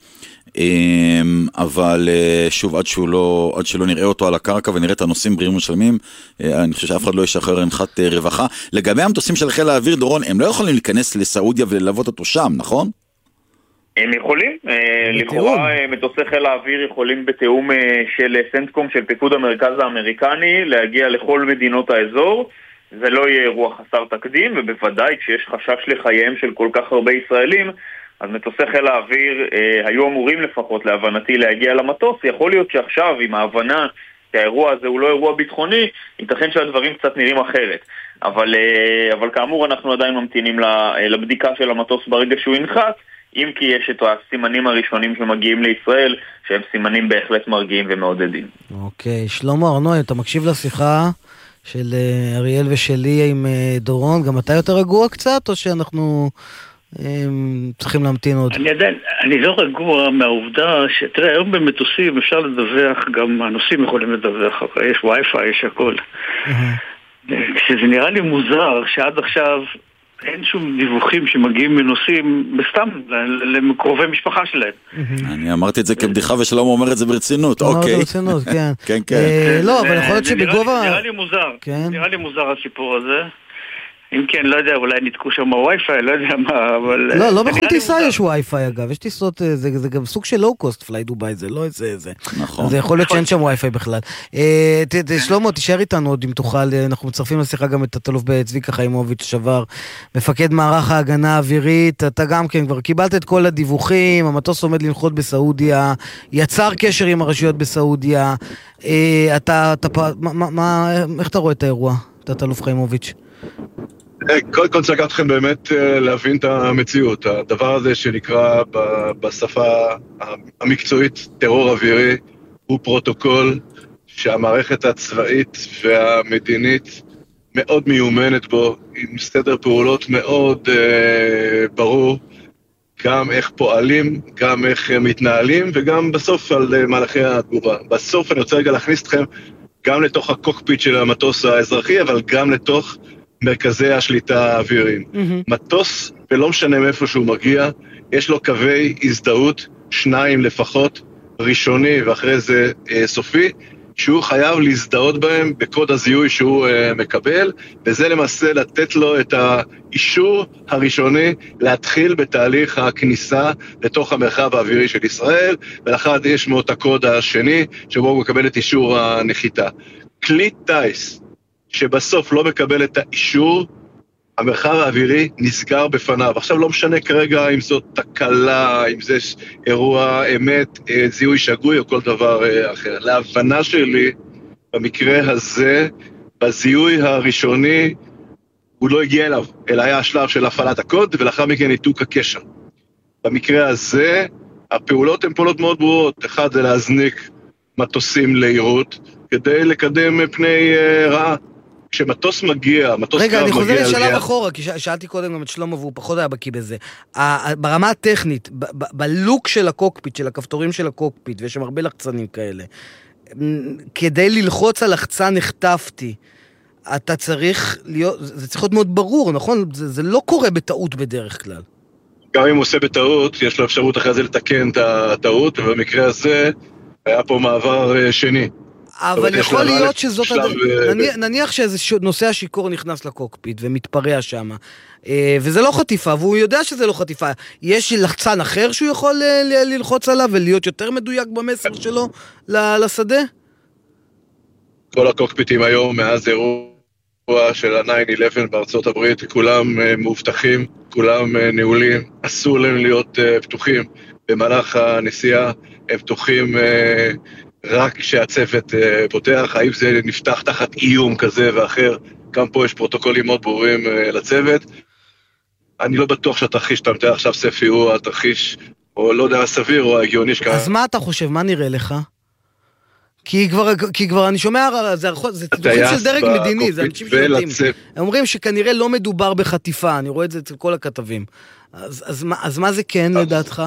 אבל שוב, עד שהוא לא, עד שלא נראה אותו על הקרקע ונראה את הנושאים בריאים ושלמים, אני חושב שאף אחד לא ישחרר הנחת רווחה. לגבי המטוסים של חיל האוויר, דורון, הם לא יכולים להיכנס לסעודיה וללוות אותו שם, נכון? הם יכולים, לכאורה מטוסי חיל האוויר יכולים בתיאום של סנטקום של פיקוד המרכז האמריקני להגיע לכל מדינות האזור. זה לא יהיה אירוע חסר תקדים, ובוודאי כשיש חשש לחייהם של כל כך הרבה ישראלים, אז מטוסי חיל האוויר אה, היו אמורים לפחות להבנתי להגיע למטוס. יכול להיות שעכשיו עם ההבנה שהאירוע הזה הוא לא אירוע ביטחוני, ייתכן שהדברים קצת נראים אחרת. אבל, אה, אבל כאמור אנחנו עדיין ממתינים לבדיקה של המטוס ברגע שהוא ינחת, אם כי יש את הסימנים הראשונים שמגיעים לישראל, שהם סימנים בהחלט מרגיעים ומעודדים. אוקיי, שלמה ארנוי, אתה מקשיב לשיחה של אריאל ושלי עם דורון, גם אתה יותר רגוע קצת, או שאנחנו... צריכים להמתין עוד. אני עדיין, אני לא רגוע מהעובדה שתראה, היום במטוסים אפשר לדווח, גם הנוסעים יכולים לדווח, יש וי-פיי, יש הכל. כשזה נראה לי מוזר שעד עכשיו אין שום דיווחים שמגיעים מנוסעים בסתם למקרובי משפחה שלהם. אני אמרתי את זה כבדיחה ושלום אומר את זה ברצינות, אוקיי. ברצינות, כן. כן, כן. לא, אבל יכול להיות שבגובה... נראה לי מוזר, נראה לי מוזר הסיפור הזה. אם כן, לא יודע, אולי נתקו שם וווי-פיי, לא יודע מה, אבל... לא, לא בכל טיסה יש וווי-פיי אגב, יש טיסות, זה גם סוג של לואו-קוסט פליי דוביי, זה לא איזה איזה. נכון. זה יכול להיות שאין שם וווי-פיי בכלל. שלמה, תישאר איתנו עוד אם תוכל, אנחנו מצרפים לשיחה גם את התלוף בצביקה חיימוביץ' שבר, מפקד מערך ההגנה האווירית, אתה גם כן כבר קיבלת את כל הדיווחים, המטוס עומד לנחות בסעודיה, יצר קשר עם הרשויות בסעודיה, אתה, איך אתה רואה את האירוע, את התלוף חיימוביץ'? קודם כל צריך לקחת אתכם באמת להבין את המציאות. הדבר הזה שנקרא בשפה המקצועית טרור אווירי הוא פרוטוקול שהמערכת הצבאית והמדינית מאוד מיומנת בו, עם סדר פעולות מאוד אה, ברור, גם איך פועלים, גם איך מתנהלים וגם בסוף על מהלכי התגובה. בסוף אני רוצה רגע להכניס אתכם גם לתוך הקוקפיט של המטוס האזרחי, אבל גם לתוך מרכזי השליטה האוויריים. Mm-hmm. מטוס, ולא משנה מאיפה שהוא מגיע, יש לו קווי הזדהות, שניים לפחות, ראשוני ואחרי זה אה, סופי, שהוא חייב להזדהות בהם בקוד הזיהוי שהוא אה, מקבל, וזה למעשה לתת לו את האישור הראשוני להתחיל בתהליך הכניסה לתוך המרחב האווירי של ישראל, ולאחר יש מאוד הקוד השני, שבו הוא מקבל את אישור הנחיתה. כלי טייס, שבסוף לא מקבל את האישור, המרחב האווירי נסגר בפניו. עכשיו לא משנה כרגע אם זאת תקלה, אם זה אירוע אמת, זיהוי שגוי או כל דבר אחר. להבנה שלי, במקרה הזה, בזיהוי הראשוני, הוא לא הגיע אליו, אלא היה השלב של הפעלת הקוד, ולאחר מכן ניתוק הקשר. במקרה הזה, הפעולות הן פעולות מאוד ברורות. אחד זה להזניק מטוסים לעירות, כדי לקדם פני רעה. כשמטוס מגיע, מטוס רגע, אני חוזר לשלב ליד... אחורה, כי שאלתי קודם גם את שלמה והוא פחות היה בקיא בזה. ברמה הטכנית, בלוק של הקוקפיט, של הכפתורים של הקוקפיט, ויש שם הרבה לחצנים כאלה, כדי ללחוץ על לחצן נחטפתי, אתה צריך להיות, זה צריך להיות מאוד ברור, נכון? זה, זה לא קורה בטעות בדרך כלל. גם אם הוא עושה בטעות, יש לו אפשרות אחרי זה לתקן את הטעות, ובמקרה הזה היה פה מעבר שני. אבל יכול להיות שזאת... נניח שאיזה נושא השיקור נכנס לקוקפיט ומתפרע שם, וזה לא חטיפה, והוא יודע שזה לא חטיפה. יש לחצן אחר שהוא יכול ללחוץ עליו ולהיות יותר מדויק במסר שלו לשדה? כל הקוקפיטים היום, מאז אירוע של ה-תשע אחת עשרה בארצות הברית, כולם מאובטחים, כולם נעולים, אסור להם להיות פתוחים במהלך הנסיעה, הם פתוחים... רק כשהצוות פותח, האם זה נפתח תחת איום כזה ואחר, גם פה יש פרוטוקולים מאוד ברורים לצוות. אני לא בטוח שהתרחיש שאתה מתאר עכשיו ספי הוא התרחיש, או לא יודע, הסביר או ההגיוני שכאן. אז מה אתה חושב, מה נראה לך? כי כבר, כי כבר אני שומע, זה, זה תדוכים של דרג מדיני, זה אנשים שיודעים. הם אומרים שכנראה לא מדובר בחטיפה, אני רואה את זה אצל כל הכתבים. אז, אז, אז מה זה כן לדעתך?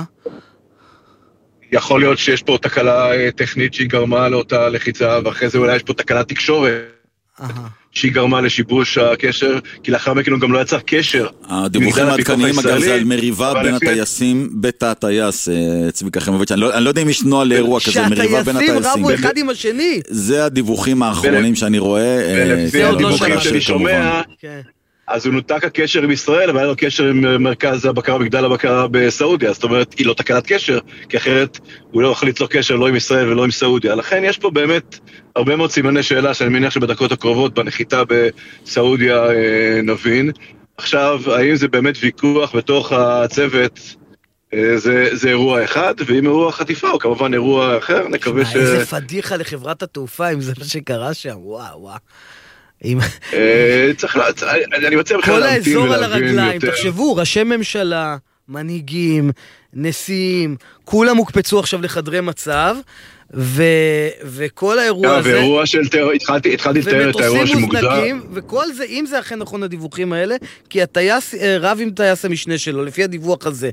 יכול להיות שיש פה תקלה טכנית שהיא גרמה לאותה לחיצה, ואחרי זה אולי יש פה תקלה תקשורת, שהיא גרמה לשיבוש הקשר, כי לאחר מכן הוא גם לא יצר קשר. הדיווחים העדכניים אגב זה על מריבה בין הטייסים, בתא הטייס, צביקה חיימוביץ', אני לא יודע אם יש נוהל לאירוע כזה, מריבה בין הטייסים. שהטייסים רבו אחד עם השני. זה הדיווחים האחרונים שאני רואה. ולפי הדיווחים שאני שומע, אז הוא נותק הקשר עם ישראל, אבל היה לו קשר עם מרכז הבקרה, מגדל הבקרה בסעודיה, זאת אומרת, היא לא תקלת קשר, כי אחרת הוא לא יכול ליצור קשר לא עם ישראל ולא עם סעודיה. לכן יש פה באמת הרבה מאוד סימני שאלה, שאני מניח שבדקות הקרובות, בנחיתה בסעודיה נבין. עכשיו, האם זה באמת ויכוח בתוך הצוות, זה, זה אירוע אחד, ואם אירוע חטיפה, או כמובן אירוע אחר, נקווה ש... איזה פדיחה לחברת התעופה, אם זה מה שקרה שם, וואו, וואו. צריך, אני מציע בכלל להמתין ולהבין יותר. כל האזור על הרגליים, תחשבו, ראשי ממשלה, מנהיגים, נשיאים, כולם הוקפצו עכשיו לחדרי מצב, ו... וכל האירוע הזה... ואירוע של טרור, התחלתי, התחלתי לתאר את האירוע שמוגדר. וכל זה, אם זה אכן נכון הדיווחים האלה, כי הטייס רב עם טייס המשנה שלו, לפי הדיווח הזה.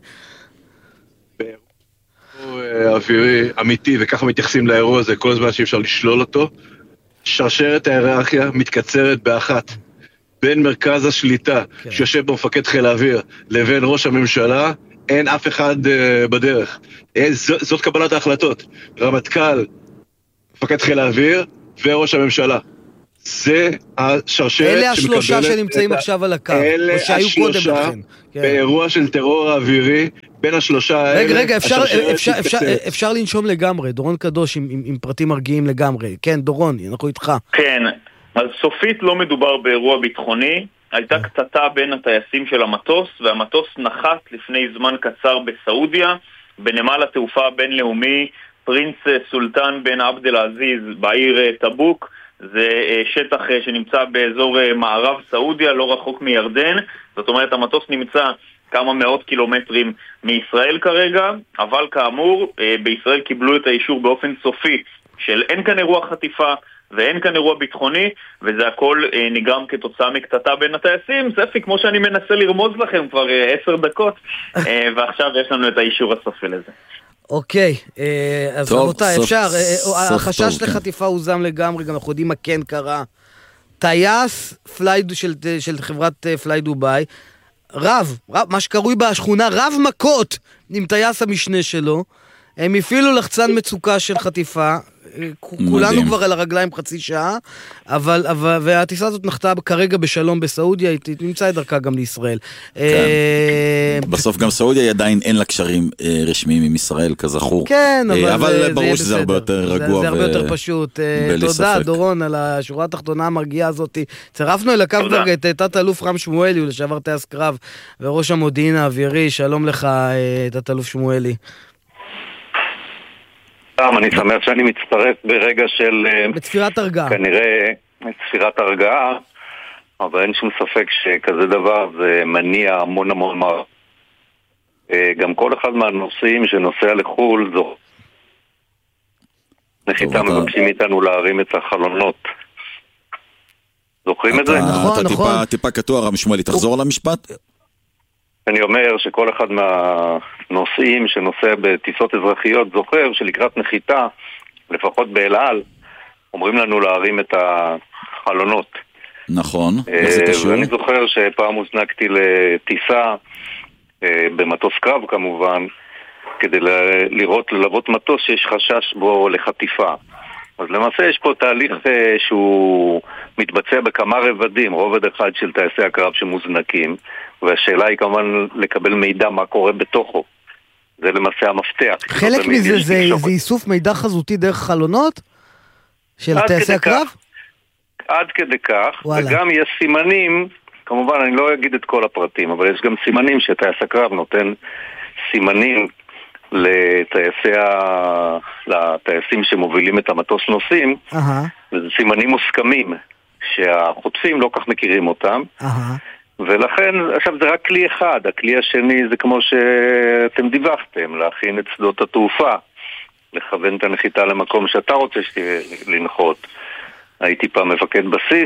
באירוע אווירי, אמיתי, וככה מתייחסים לאירוע הזה, כל הזמן שאי אפשר לשלול אותו, שרשרת ההיררכיה מתקצרת באחת. בין מרכז השליטה, כן. שיושב במפקד חיל האוויר, לבין ראש הממשלה, אין אף אחד uh, בדרך. ז, זאת קבלת ההחלטות. רמטכ"ל, מפקד חיל האוויר וראש הממשלה. זה השרשרת אלה השלושה שנמצאים עכשיו על הקו, או שהיו קודם לכן. כן. באירוע של טרור האווירי, בין השלושה האלה... רגע, רגע, אפשר, אפשר, אפשר, אפשר לנשום לגמרי, דורון קדוש עם, עם, עם פרטים מרגיעים לגמרי. כן, דורון, אנחנו איתך. כן, אז סופית לא מדובר באירוע ביטחוני, הייתה קטטה בין הטייסים של המטוס, והמטוס נחת לפני זמן קצר בסעודיה, בנמל התעופה הבינלאומי פרינס סולטן בן עבד אל עזיז בעיר טבוק. זה שטח שנמצא באזור מערב סעודיה, לא רחוק מירדן. זאת אומרת, המטוס נמצא כמה מאות קילומטרים מישראל כרגע, אבל כאמור, בישראל קיבלו את האישור באופן סופי של אין כאן אירוע חטיפה, ואין כאן אירוע ביטחוני, וזה הכל אה, נגרם כתוצאה מקטטה בין הטייסים. ספי, כמו שאני מנסה לרמוז לכם כבר אה, עשר דקות, אה, ועכשיו יש לנו את האישור הסופי לזה. אוקיי, אה, אז רבותיי, אפשר, אה, החשש טוב, לחטיפה כן. הוזם לגמרי, גם אנחנו יודעים מה כן קרה. טייס פליי, של, של חברת פליי דוביי, רב, רב, מה שקרוי בשכונה, רב מכות עם טייס המשנה שלו, הם הפעילו לחצן מצוקה של חטיפה, כולנו כבר על הרגליים חצי שעה, אבל, אבל, והטיסה הזאת נחתה כרגע בשלום בסעודיה, היא נמצאה את דרכה גם לישראל. בסוף גם סעודיה עדיין אין לה קשרים רשמיים עם ישראל, כזכור. כן, אבל ברור שזה הרבה יותר רגוע. זה הרבה יותר פשוט. תודה, דורון, על השורה התחתונה המרגיעה הזאת. צירפנו אל הקו את תת אלוף רם שמואלי, הוא לשעבר טייס קרב, וראש המודיעין האווירי. שלום לך, תת אלוף שמואלי. אני שמח שאני מצטרף ברגע של... בצפירת הרגעה. כנראה צפירת הרגעה, אבל אין שום ספק שכזה דבר זה מניע המון המון מר. גם כל אחד מהנוסעים שנוסע לחול זו נחיתה מבקשים איתנו להרים את החלונות. זוכרים את זה? נכון, נכון. אתה טיפה קטוע, רם שמואלי, תחזור על המשפט? אני אומר שכל אחד מהנוסעים שנוסע בטיסות אזרחיות זוכר שלקראת נחיתה, לפחות באל על, אומרים לנו להרים את החלונות. נכון, איך זה קשור? ואני זוכר שפעם הוזנקתי לטיסה, במטוס קרב כמובן, כדי לראות, ללוות מטוס שיש חשש בו לחטיפה. אז למעשה יש פה תהליך שהוא מתבצע בכמה רבדים, רובד אחד של טייסי הקרב שמוזנקים, והשאלה היא כמובן לקבל מידע מה קורה בתוכו. זה למעשה המפתח. חלק מזה זה, זה איסוף מידע חזותי דרך חלונות? של טייסי הקרב? עד כדי כך, וגם יש סימנים, כמובן אני לא אגיד את כל הפרטים, אבל יש גם סימנים שטייס הקרב נותן סימנים לטייסי ה... לטייסים שמובילים את המטוס נוסעים, uh-huh. וזה סימנים מוסכמים שהחוטפים לא כך מכירים אותם, uh-huh. ולכן עכשיו זה רק כלי אחד. הכלי השני זה כמו שאתם דיווחתם, להכין את שדות התעופה, לכוון את הנחיתה למקום שאתה רוצה לנחות. הייתי פעם מפקד בסיס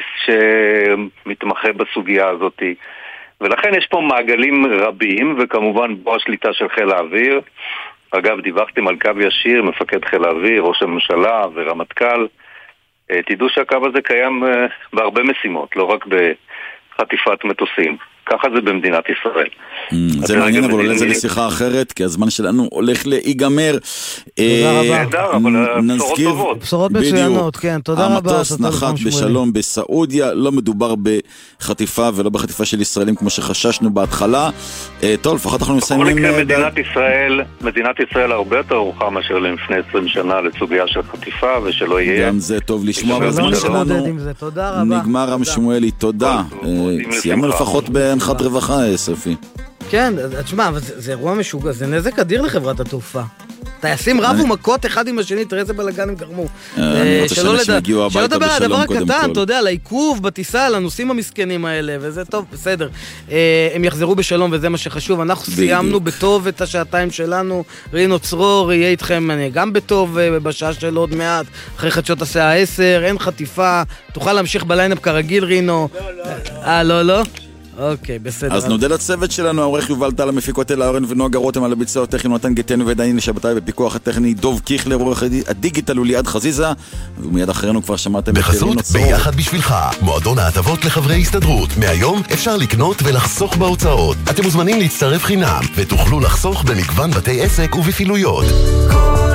שמתמחה בסוגיה הזאת, ולכן יש פה מעגלים רבים, וכמובן בו השליטה של חיל האוויר. אגב, דיווחתם על קו ישיר, מפקד חיל האוויר, ראש הממשלה ורמטכ"ל. תדעו שהקו הזה קיים בהרבה משימות, לא רק בחטיפת מטוסים. ככה זה במדינת ישראל. זה מעניין, אבל אולי זה לשיחה אחרת, כי הזמן שלנו הולך להיגמר. תודה רבה. נזכיר, בשורות מצוינות, כן, תודה רבה. המטוס נחת בשלום בסעודיה, לא מדובר בחטיפה ולא בחטיפה של ישראלים כמו שחששנו בהתחלה. טוב, לפחות אנחנו מסיימים. בכל מקרה מדינת ישראל, מדינת ישראל הרבה יותר ארוכה מאשר לפני עשרים שנה לסוגיה של חטיפה, ושלא יהיה. גם זה טוב לשמוע, והזמן שלנו נגמר. רם שמואלי, תודה. סיימנו לפחות בהנחת רווחה, ספי. כן, תשמע, זה אירוע משוגע, זה נזק אדיר לחברת התעופה. הטייסים רבו מכות אחד עם השני, תראה איזה בלגן הם גרמו. אני רוצה שאנשים יגיעו הביתה שלא לדבר על הדבר בשלום קודם הקטן, כל. אתה יודע, על העיכוב בטיסה, על הנוסעים המסכנים האלה, וזה טוב, בסדר. הם יחזרו בשלום וזה מה שחשוב. אנחנו סיימנו בטוב את השעתיים שלנו. רינו צרור יהיה איתכם גם בטוב בשעה של עוד מעט, אחרי חדשות השעה עשר, אין חטיפה, תוכל להמשיך בליינאפ כרגיל רינו. אה, לא, לא? אוקיי, בסדר. אז נודה לצוות שלנו, העורך יובל טל, המפיקות אלה אורן ונוגה רותם, על הביצוע הטכני נתן גטנו ודאין לשבתאי בפיקוח הטכני דוב קיכלר, עורך הדיגיטל הוא ליעד חזיזה, ומיד אחרינו כבר שמעתם בחסות ביחד בשבילך, מועדון ההטבות לחברי הסתדרות. מהיום אפשר לקנות ולחסוך בהוצאות. אתם מוזמנים להצטרף חינם ותוכלו לחסוך במגוון בתי עסק ובפעילויות.